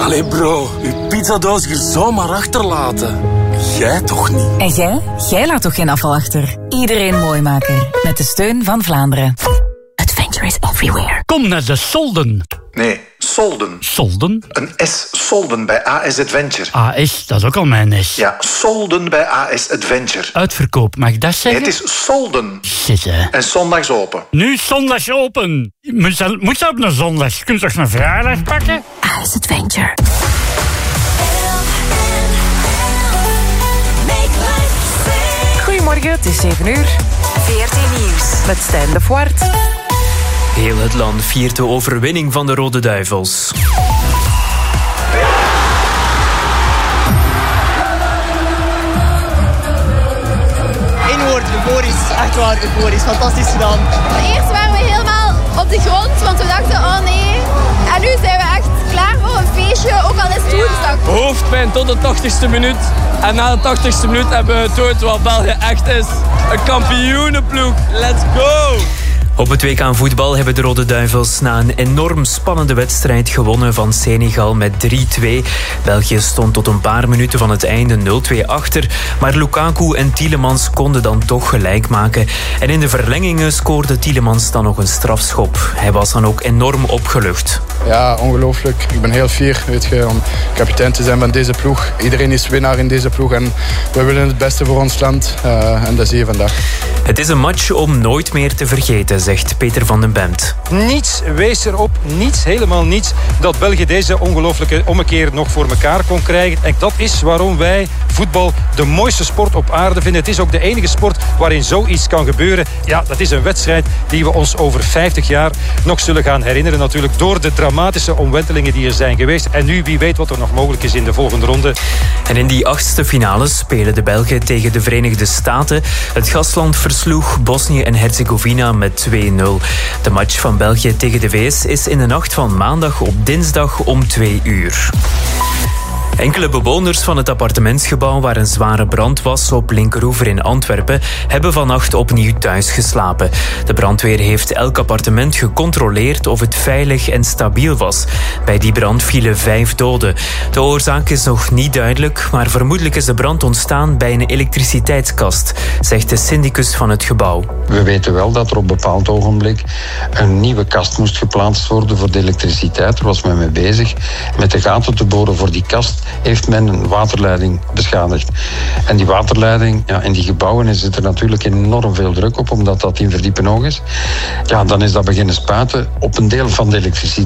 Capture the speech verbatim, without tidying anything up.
Allee bro, uw pizzadoos hier zomaar achterlaten. Jij toch niet? En jij? Jij laat toch geen afval achter? Iedereen mooi maken. Met de steun van Vlaanderen. Adventure is everywhere. Kom naar de Solden. Nee, Solden. Solden? Een S, Solden bij A S Adventure. A S, dat is ook al mijn S. Ja, Solden bij A S Adventure. Uitverkoop, mag ik dat zeggen? Nee, het is Solden. Shit, hè. En zondags open. Nu zondags open. Moet dat, moet dat op een zondag? Kun je toch een vrijdag pakken? A S Adventure. Goedemorgen, het is zeven uur. V R T Nieuws. Met Stijn de Voort. Heel het land viert de overwinning van de Rode Duivels. Eén woord, euforisch. Echt waar, euforisch. Fantastisch gedaan. Eerst waren we helemaal op de grond, want we dachten, oh nee. En nu zijn we echt klaar voor een feestje, ook al is het woensdag. Hoofdpijn tot de tachtigste minuut. En na de tachtigste minuut hebben we getoond wat België echt is. Een kampioenenploeg. Let's go! Op het W K voetbal hebben de Rode Duivels na een enorm spannende wedstrijd gewonnen van Senegal met drie twee. België stond tot een paar minuten van het einde nul twee achter, maar Lukaku en Tielemans konden dan toch gelijk maken. En in de verlengingen scoorde Tielemans dan nog een strafschop. Hij was dan ook enorm opgelucht. Ja, ongelooflijk. Ik ben heel fier, weet je, om kapitein te zijn van deze ploeg. Iedereen is winnaar in deze ploeg en we willen het beste voor ons land. Uh, en dat zie je vandaag. Het is een match om nooit meer te vergeten, zegt Peter van den Bemt. Niets wees erop, niets, helemaal niets, dat België deze ongelooflijke ommekeer nog voor elkaar kon krijgen. En dat is waarom wij voetbal de mooiste sport op aarde vinden. Het is ook de enige sport waarin zoiets kan gebeuren. Ja, dat is een wedstrijd die we ons over vijftig jaar nog zullen gaan herinneren. Natuurlijk door de dramatische omwentelingen die er zijn geweest. En nu, wie weet wat er nog mogelijk is in de volgende ronde. En in die achtste finale spelen de Belgen tegen de Verenigde Staten. Het gastland versloeg Bosnië en Herzegovina met twee nul. De match van België tegen de V S is in de nacht van maandag op dinsdag om twee uur. Enkele bewoners van het appartementsgebouw waar een zware brand was op Linkeroever in Antwerpen hebben vannacht opnieuw thuis geslapen. De brandweer heeft elk appartement gecontroleerd of het veilig en stabiel was. Bij die brand vielen vijf doden. De oorzaak is nog niet duidelijk, maar vermoedelijk is de brand ontstaan bij een elektriciteitskast, zegt de syndicus van het gebouw. We weten wel dat er op een bepaald ogenblik een nieuwe kast moest geplaatst worden voor de elektriciteit. Daar was men mee bezig. Met de gaten te boren voor die kast heeft men een waterleiding beschadigd. En die waterleiding, ja, in die gebouwen zit er natuurlijk enorm veel druk op, omdat dat in verdiepen hoog is. Ja, dan is dat beginnen spuiten op een deel van de elektriciteit.